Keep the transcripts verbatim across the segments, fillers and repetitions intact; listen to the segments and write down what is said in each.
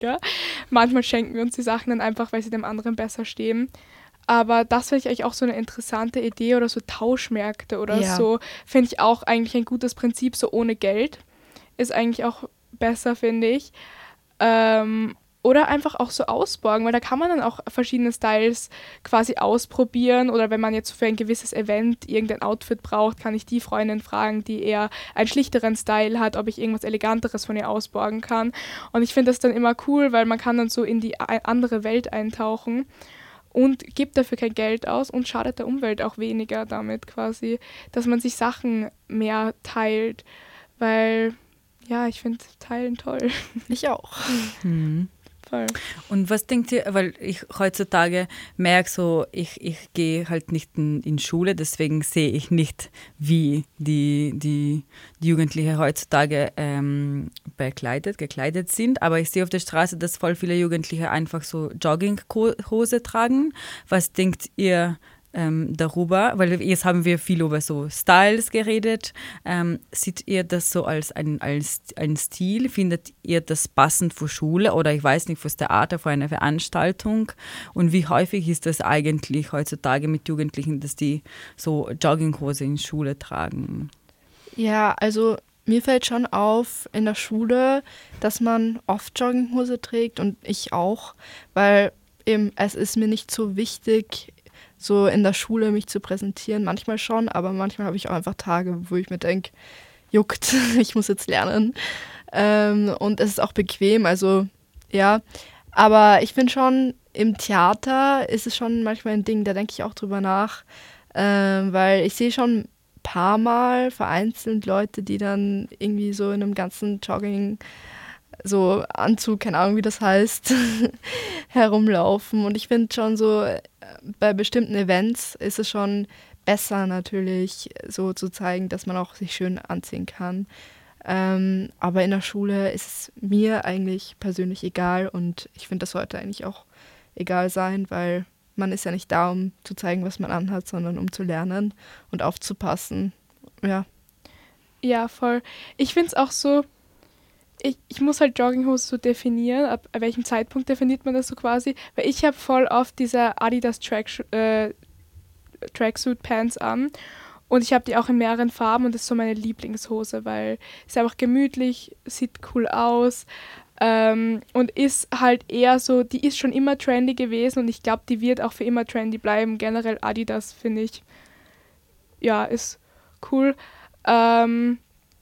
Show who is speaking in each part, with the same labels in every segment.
Speaker 1: Ja. Manchmal schenken wir uns die Sachen dann einfach, weil sie dem anderen besser stehen. Aber das finde ich eigentlich auch so eine interessante Idee oder so Tauschmärkte oder
Speaker 2: Ja.
Speaker 1: so, finde ich auch eigentlich ein gutes Prinzip, so ohne Geld. Ist eigentlich auch besser, finde ich. Ähm, oder einfach auch so ausborgen, weil da kann man dann auch verschiedene Styles quasi ausprobieren. Oder wenn man jetzt für ein gewisses Event irgendein Outfit braucht, kann ich die Freundin fragen, die eher einen schlichteren Style hat, ob ich irgendwas Eleganteres von ihr ausborgen kann. Und ich finde das dann immer cool, weil man kann dann so in die a- andere Welt eintauchen und gibt dafür kein Geld aus und schadet der Umwelt auch weniger damit quasi, dass man sich Sachen mehr teilt, weil ja, ich finde Teilen toll.
Speaker 2: Ich auch.
Speaker 3: Hm.
Speaker 1: Voll.
Speaker 3: Und was denkt ihr, weil ich heutzutage merke, so, ich, ich gehe halt nicht in, in Schule, deswegen sehe ich nicht, wie die, die, die Jugendlichen heutzutage ähm, bekleidet, gekleidet sind, aber ich sehe auf der Straße, dass voll viele Jugendliche einfach so Jogginghose tragen. Was denkt ihr ähm, darüber? Weil jetzt haben wir viel über so Styles geredet. Ähm, seht ihr das so als ein, als ein Stil? Findet ihr das passend für Schule oder ich weiß nicht, fürs Theater, für eine Veranstaltung? Und wie häufig ist das eigentlich heutzutage mit Jugendlichen, dass die so Jogginghose in Schule tragen?
Speaker 2: Ja, also mir fällt schon auf in der Schule, dass man oft Jogginghose trägt und ich auch, weil eben es ist mir nicht so wichtig, so in der Schule mich zu präsentieren. Manchmal schon, aber manchmal habe ich auch einfach Tage, wo ich mir denke, juckt, ich muss jetzt lernen. Ähm, und es ist auch bequem, also ja. Aber ich finde schon, im Theater ist es schon manchmal ein Ding, da denke ich auch drüber nach, ähm, weil ich sehe schon ein paar Mal vereinzelt Leute, die dann irgendwie so in einem ganzen Jogging, so Anzug, keine Ahnung, wie das heißt, herumlaufen. Und ich finde schon so, äh, bei bestimmten Events ist es schon besser natürlich, so zu zeigen, dass man auch sich schön anziehen kann. Ähm, aber in der Schule ist es mir eigentlich persönlich egal und ich finde, das sollte eigentlich auch egal sein, weil man ist ja nicht da, um zu zeigen, was man anhat, sondern um zu lernen und aufzupassen. Ja.
Speaker 1: Ja, voll. Ich finde es auch so, ich, ich muss halt Jogginghose so definieren, ab welchem Zeitpunkt definiert man das so quasi, weil ich habe voll oft diese Adidas Track, äh, Tracksuit Pants an und ich habe die auch in mehreren Farben und das ist so meine Lieblingshose, weil es ist einfach gemütlich, sieht cool aus ähm, und ist halt eher so, die ist schon immer trendy gewesen und ich glaube, die wird auch für immer trendy bleiben. Generell Adidas finde ich, ja, ist cool. Ähm,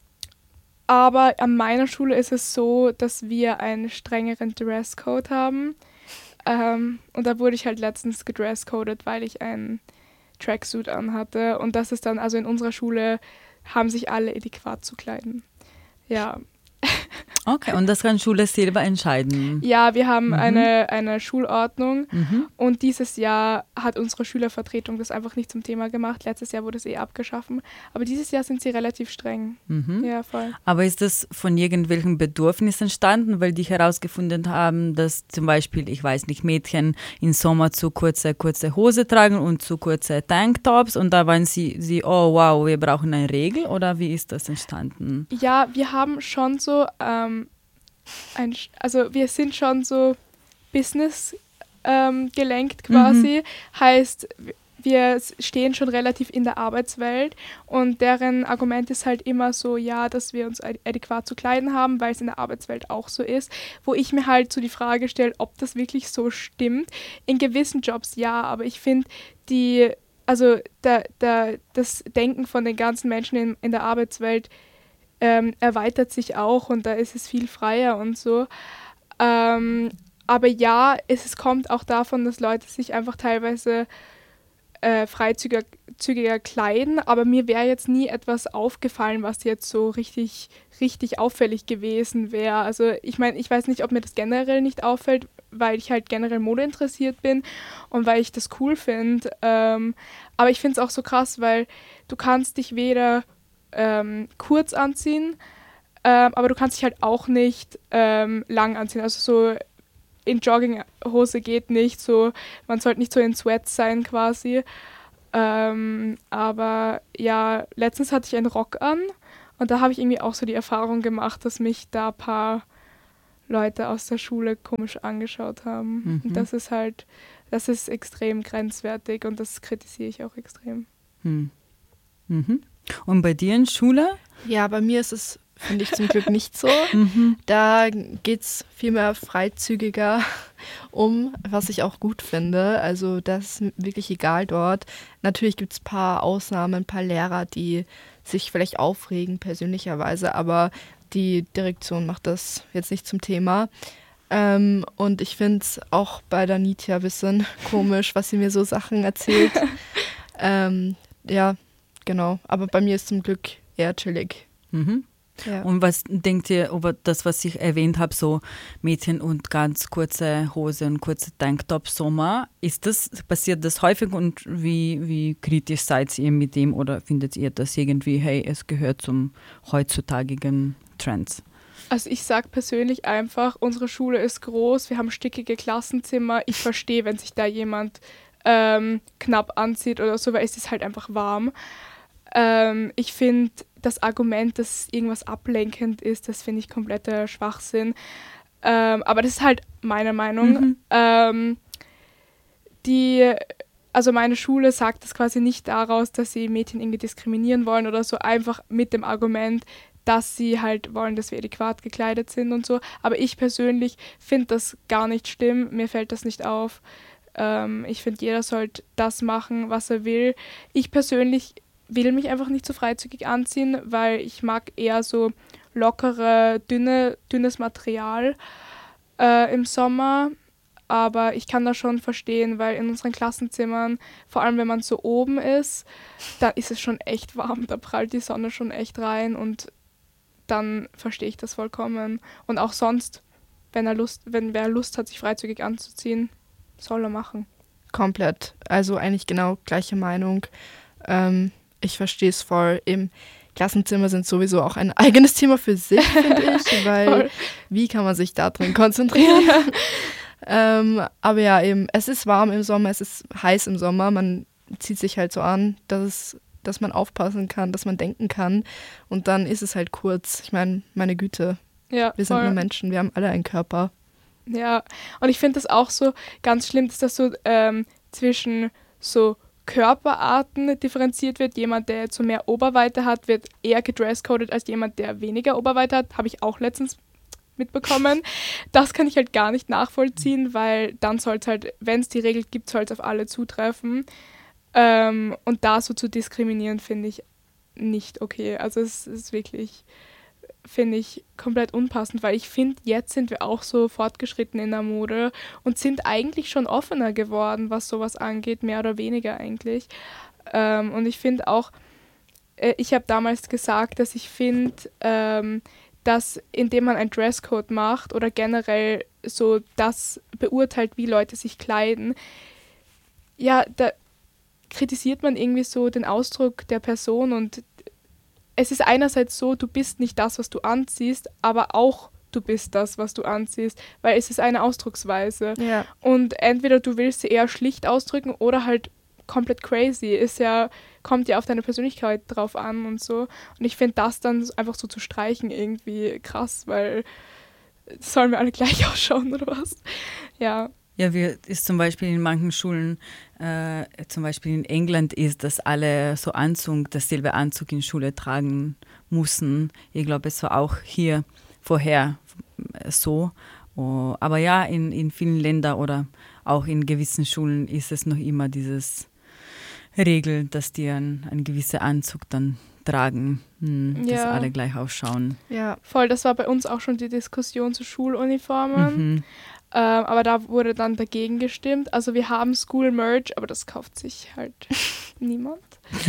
Speaker 1: aber an meiner Schule ist es so, dass wir einen strengeren Dresscode haben. Ähm, und da wurde ich halt letztens gedresscodet, weil ich einen Tracksuit anhatte. Und das ist dann, also in unserer Schule haben sich alle adäquat zu kleiden. Ja.
Speaker 3: Okay, und das kann Schule selber entscheiden?
Speaker 1: Ja, wir haben
Speaker 3: Mhm.
Speaker 1: eine, eine Schulordnung
Speaker 3: Mhm.
Speaker 1: und dieses Jahr hat unsere Schülervertretung das einfach nicht zum Thema gemacht. Letztes Jahr wurde es eh abgeschaffen. Aber dieses Jahr sind sie relativ streng.
Speaker 3: Mhm.
Speaker 1: Ja, voll.
Speaker 3: Aber ist das von irgendwelchen Bedürfnissen entstanden, weil die herausgefunden haben, dass zum Beispiel, ich weiß nicht, Mädchen im Sommer zu kurze, kurze Hose tragen und zu kurze Tanktops und da waren sie, sie, oh wow, wir brauchen eine Regel oder wie ist das entstanden?
Speaker 1: Ja, wir haben schon so, ähm, ein, also wir sind schon so Business ähm, gelenkt quasi. Mhm. Heißt, wir stehen schon relativ in der Arbeitswelt und deren Argument ist halt immer so, ja, dass wir uns adäquat zu kleiden haben, weil es in der Arbeitswelt auch so ist, wo ich mir halt so die Frage stelle, ob das wirklich so stimmt. In gewissen Jobs ja, aber ich finde die, also der, der, das Denken von den ganzen Menschen in, in der Arbeitswelt ähm, erweitert sich auch und da ist es viel freier und so. Ähm, aber ja, es, es kommt auch davon, dass Leute sich einfach teilweise äh, freizügiger zügiger kleiden, aber mir wäre jetzt nie etwas aufgefallen, was jetzt so richtig, richtig auffällig gewesen wäre. Also ich meine, ich weiß nicht, ob mir das generell nicht auffällt, weil ich halt generell Mode interessiert bin und weil ich das cool finde. Ähm, aber ich finde es auch so krass, weil du kannst dich weder ähm, kurz anziehen, ähm, aber du kannst dich halt auch nicht ähm, lang anziehen. Also so in Jogginghose geht nicht, so man sollte nicht so in Sweats sein quasi. Ähm, aber ja, letztens hatte ich einen Rock an und da habe ich irgendwie auch so die Erfahrung gemacht, dass mich da ein paar Leute aus der Schule komisch angeschaut haben.
Speaker 3: Mhm.
Speaker 1: Und das ist halt, das ist extrem grenzwertig und das kritisiere ich auch extrem.
Speaker 3: Hm. Mhm. Und bei dir in Schule?
Speaker 2: Ja, bei mir ist es, finde ich, zum Glück nicht so.
Speaker 3: Mhm.
Speaker 2: Da geht es viel mehr freizügiger um, was ich auch gut finde. Also das ist wirklich egal dort. Natürlich gibt es ein paar Ausnahmen, ein paar Lehrer, die sich vielleicht aufregen persönlicherweise, aber die Direktion macht das jetzt nicht zum Thema. Ähm, und ich finde es auch bei der Nitya ein bisschen komisch, was sie mir so Sachen erzählt. ähm, ja, genau. Aber bei mir ist zum Glück eher chillig.
Speaker 3: Mhm.
Speaker 2: Ja.
Speaker 3: Und was denkt ihr über das, was ich erwähnt habe, so Mädchen und ganz kurze Hose und kurze Tanktop Sommer? Ist das, passiert das häufig und wie, wie kritisch seid ihr mit dem oder findet ihr das irgendwie, hey, es gehört zum heutzutagigen Trends?
Speaker 1: Also ich sage persönlich einfach, unsere Schule ist groß, wir haben stickige Klassenzimmer. Ich verstehe, wenn sich da jemand ähm, knapp anzieht oder so, weil es ist halt einfach warm. Ähm, ich finde das Argument, dass irgendwas ablenkend ist, das finde ich kompletter Schwachsinn. Ähm, aber das ist halt meine Meinung.
Speaker 3: Mhm.
Speaker 1: Ähm, die, also meine Schule sagt das quasi nicht daraus, dass sie Mädchen irgendwie diskriminieren wollen oder so, einfach mit dem Argument, dass sie halt wollen, dass wir adäquat gekleidet sind und so. Aber ich persönlich finde das gar nicht schlimm, mir fällt das nicht auf. Ähm, ich finde, jeder sollte das machen, was er will. Ich persönlich will mich einfach nicht so freizügig anziehen, weil ich mag eher so lockere, dünne, dünnes Material äh, im Sommer. Aber ich kann das schon verstehen, weil in unseren Klassenzimmern, vor allem wenn man so oben ist, da ist es schon echt warm, da prallt die Sonne schon echt rein und dann verstehe ich das vollkommen. Und auch sonst, wenn er Lust, wenn wer Lust hat, sich freizügig anzuziehen, soll er machen.
Speaker 2: Komplett. Also eigentlich genau gleiche Meinung. Ähm, ich verstehe es voll. Im Klassenzimmer sind sowieso auch ein eigenes Thema für sich, finde ich, weil
Speaker 1: Voll.
Speaker 2: wie kann man sich da drin konzentrieren? ähm, aber ja, eben, es ist warm im Sommer, es ist heiß im Sommer, man zieht sich halt so an, dass, es, dass man aufpassen kann, dass man denken kann und dann ist es halt kurz. Ich meine, meine Güte,
Speaker 1: Ja,
Speaker 2: wir sind
Speaker 1: voll.
Speaker 2: nur Menschen, wir haben alle einen Körper.
Speaker 1: Ja, und ich finde das auch so ganz schlimm, dass das so ähm, zwischen so Körperarten differenziert wird. Jemand, der jetzt so mehr Oberweite hat, wird eher gedresscodet als jemand, der weniger Oberweite hat. Habe ich auch letztens mitbekommen. Das kann ich halt gar nicht nachvollziehen, weil dann soll es halt, wenn es die Regel gibt, soll es auf alle zutreffen. Ähm, und da so zu diskriminieren, finde ich nicht okay. Also es ist wirklich, finde ich, komplett unpassend, weil ich finde, jetzt sind wir auch so fortgeschritten in der Mode und sind eigentlich schon offener geworden, was sowas angeht, mehr oder weniger eigentlich. Ähm, und ich finde auch, äh, ich habe damals gesagt, dass ich finde, ähm, dass indem man einen Dresscode macht oder generell so das beurteilt, wie Leute sich kleiden, ja, da kritisiert man irgendwie so den Ausdruck der Person und es ist einerseits so, du bist nicht das, was du anziehst, aber auch du bist das, was du anziehst, weil es ist eine Ausdrucksweise.
Speaker 2: Ja.
Speaker 1: Und entweder du willst sie eher schlicht ausdrücken oder halt komplett crazy. Ist ja, kommt ja auf deine Persönlichkeit drauf an und so. Und ich finde das dann einfach so zu streichen irgendwie krass, weil sollen wir alle gleich ausschauen oder was? Ja.
Speaker 3: Ja, wie ist zum Beispiel in manchen Schulen, äh, zum Beispiel in England ist, dass alle so Anzug, dasselbe Anzug in Schule tragen müssen. Ich glaube, es war auch hier vorher so. Oh, aber ja, in, in vielen Ländern oder auch in gewissen Schulen ist es noch immer dieses Regel, dass die einen, einen gewissen Anzug dann tragen, hm, dass
Speaker 1: Ja.
Speaker 3: alle gleich ausschauen.
Speaker 2: Ja.
Speaker 1: Voll, das war bei uns auch schon die Diskussion zu Schuluniformen.
Speaker 3: Mhm.
Speaker 1: Ähm, aber da wurde dann dagegen gestimmt. Also wir haben School Merch, aber das kauft sich halt niemand.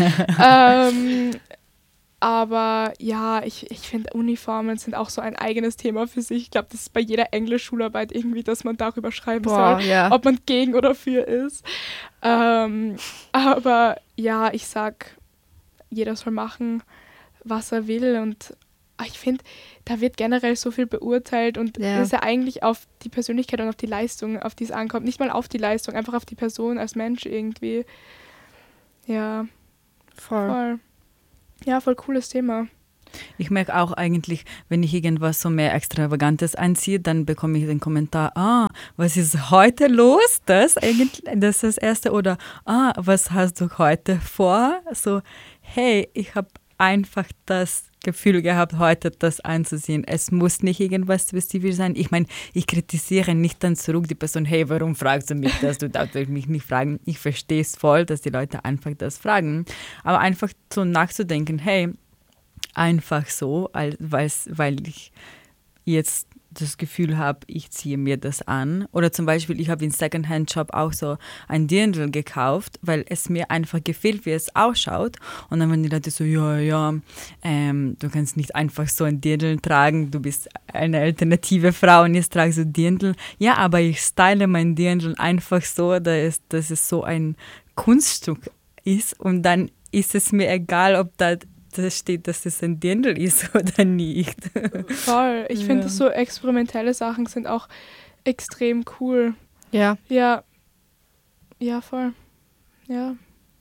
Speaker 1: ähm, aber ja, ich, ich finde, Uniformen sind auch so ein eigenes Thema für sich. Ich glaube, das ist bei jeder Englisch-Schularbeit irgendwie, dass man darüber schreiben
Speaker 2: Boah,
Speaker 1: soll,
Speaker 2: ja.
Speaker 1: ob man gegen oder für ist. Ähm, aber ja, ich sag, jeder soll machen, was er will und ich finde, da wird generell so viel beurteilt und
Speaker 2: Ja.
Speaker 1: das ist ja eigentlich auf die Persönlichkeit und auf die Leistung, auf die es ankommt. Nicht mal auf die Leistung, einfach auf die Person als Mensch irgendwie. Ja,
Speaker 2: Voll.
Speaker 1: voll. Ja, voll cooles Thema.
Speaker 3: Ich merke auch eigentlich, wenn ich irgendwas so mehr Extravagantes anziehe, dann bekomme ich den Kommentar, ah, was ist heute los? Das eigentlich, das ist das Erste. Oder, ah, was hast du heute vor? So, hey, ich habe einfach das Gefühl gehabt, heute das anzusehen. Es muss nicht irgendwas spezifisch sein. Ich meine, ich kritisiere nicht dann zurück die Person, hey, warum fragst du mich das? Du darfst mich nicht fragen. Ich verstehe es voll, dass die Leute einfach das fragen. Aber einfach so nachzudenken, hey, einfach so, als, weil ich jetzt das Gefühl habe, ich ziehe mir das an. Oder zum Beispiel, ich habe in Secondhand-Shop auch so ein Dirndl gekauft, weil es mir einfach gefällt, wie es ausschaut. Und dann waren die Leute so, ja, ja, ähm, du kannst nicht einfach so ein Dirndl tragen, du bist eine alternative Frau und jetzt tragst du Dirndl. Ja, aber ich style mein Dirndl einfach so, dass, dass es so ein Kunststück ist und dann ist es mir egal, ob da das steht, dass das ein Dirndl ist oder nicht.
Speaker 1: Voll. Ich
Speaker 3: Ja.
Speaker 1: finde, so experimentelle Sachen sind auch extrem cool.
Speaker 2: Ja.
Speaker 1: Ja. Ja, voll. Ja.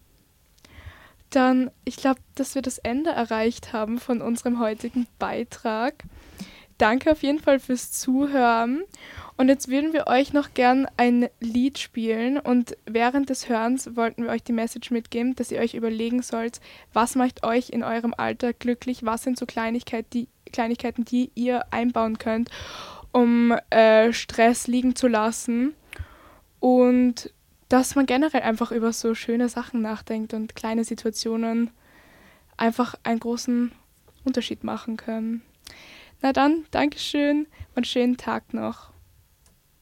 Speaker 1: Dann, ich glaube, dass wir das Ende erreicht haben von unserem heutigen Beitrag. Danke auf jeden Fall fürs Zuhören. Und jetzt würden wir euch noch gern ein Lied spielen. Und während des Hörens wollten wir euch die Message mitgeben, dass ihr euch überlegen sollt, was macht euch in eurem Alltag glücklich? Was sind so Kleinigkeit, die, Kleinigkeiten, die ihr einbauen könnt, um äh, Stress liegen zu lassen? Und dass man generell einfach über so schöne Sachen nachdenkt und kleine Situationen einfach einen großen Unterschied machen können. Na dann, Dankeschön und schönen Tag noch.